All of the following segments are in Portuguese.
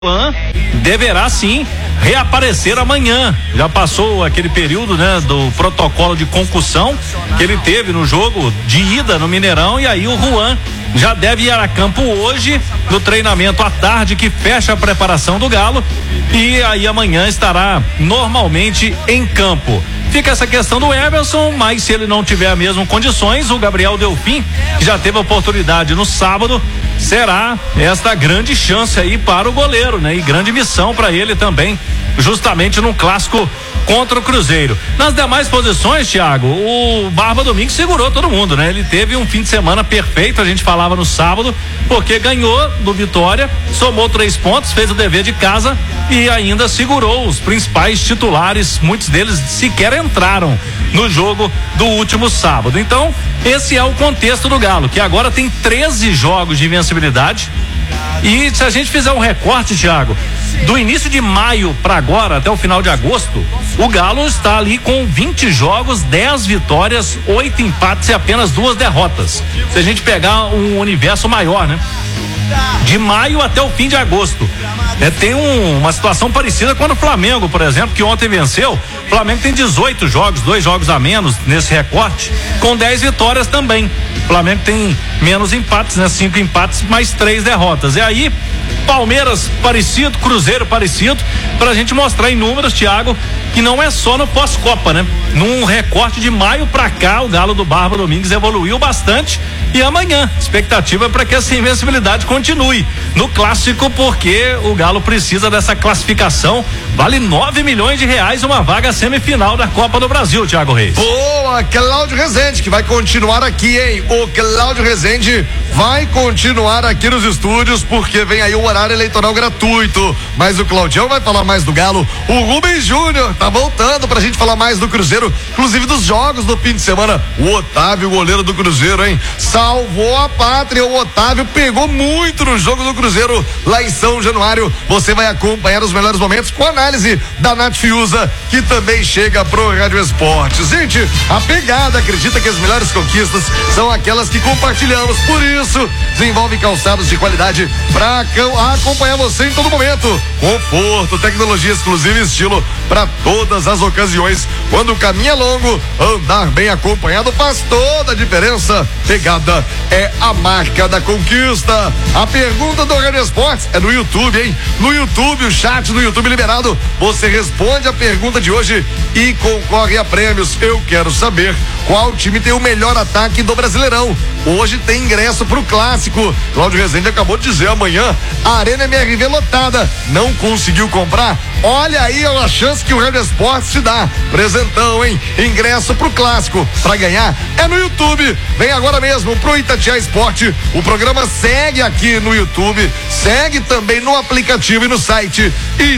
Deverá sim reaparecer amanhã. Já passou aquele período, né, do protocolo de concussão que ele teve no jogo de ida no Mineirão, e aí o Juan já deve ir a campo hoje no treinamento à tarde que fecha a preparação do Galo, e aí amanhã estará normalmente em campo. Fica essa questão do Everson, mas se ele não tiver mesmo condições, o Gabriel Delfim, que já teve a oportunidade no sábado, será esta grande chance aí para o goleiro, né? E grande missão para ele também, justamente no clássico contra o Cruzeiro. Nas demais posições, Thiago, o Barba Domingues segurou todo mundo, né? Ele teve um fim de semana perfeito, a gente falava no sábado, porque ganhou do Vitória, somou 3 pontos, fez o dever de casa e ainda segurou os principais titulares, muitos deles sequer entraram no jogo do último sábado. Então, esse é o contexto do Galo, que agora tem 13 jogos de invencibilidade. E se a gente fizer um recorte, Thiago, do início de maio para agora, até o final de agosto, o Galo está ali com 20 jogos, 10 vitórias, 8 empates e apenas 2 derrotas. Se a gente pegar um universo maior, né? De maio até o fim de agosto. Tem uma situação parecida com a do Flamengo, por exemplo, que ontem venceu. O Flamengo tem 18 jogos, 2 jogos a menos nesse recorte, com 10 vitórias também. O Flamengo tem menos empates, né? 5 empates, mais 3 derrotas. E aí, Palmeiras parecido, Cruzeiro parecido, pra gente mostrar em números, Thiago, que não é só no pós-Copa, né? Num recorte de maio pra cá, o Galo do Barba Domingues evoluiu bastante, e amanhã, expectativa é para que essa invencibilidade continue no clássico, porque o Galo precisa dessa classificação, vale 9 milhões de reais uma vaga semifinal da Copa do Brasil, Thiago Reis. Boa, Cláudio Rezende, que vai continuar aqui, hein? O Cláudio Rezende vai continuar aqui nos estúdios, porque vem aí o horário eleitoral gratuito, mas o Claudião vai falar mais do Galo. O Rubens Júnior tá voltando pra gente falar mais do Cruzeiro, inclusive dos jogos do fim de semana. O Otávio, goleiro do Cruzeiro, hein? Salvou a pátria, o Otávio pegou muito no jogo do Cruzeiro lá em São Januário. Você vai acompanhar os melhores momentos com a análise da Nath Fiuza, que também chega pro Rádio Esportes. Gente, a pegada acredita que as melhores conquistas são aquelas que compartilhamos, por isso desenvolve calçados de qualidade para acompanhar você em todo momento. Conforto, tecnologia exclusiva e estilo para todas as ocasiões. Quando o caminho é longo, andar bem acompanhado faz toda a diferença. Pegada é a marca da conquista. A pergunta do Rádio Esportes é no YouTube, hein? No YouTube, o chat do YouTube liberado. Você responde a pergunta de hoje e concorre a prêmios. Eu quero saber qual time tem o melhor ataque do Brasileirão. Hoje tem ingresso pro clássico. Cláudio Rezende acabou de dizer, amanhã a Arena MRV lotada. Não conseguiu comprar? Olha aí a chance que o Rádio Esportes te dá. Presentão, hein? Ingresso pro clássico. Pra ganhar é no YouTube. Vem agora mesmo pro Itatiaia Esporte. O programa segue aqui no YouTube, segue também no aplicativo e no site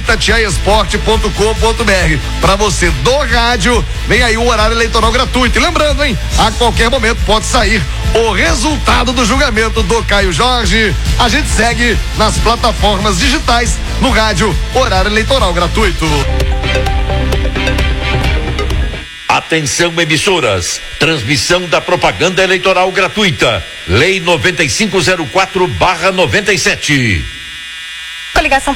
itatiaesporte.com.br. Pra você do rádio, vem aí o horário eleitoral gratuito. E lembrando, hein? A qualquer momento pode sair o resultado do julgamento do Caio Jorge. A gente segue nas plataformas digitais, no rádio, horário eleitoral gratuito. Atenção, emissoras, transmissão da propaganda eleitoral gratuita, Lei 9504/97. Coligação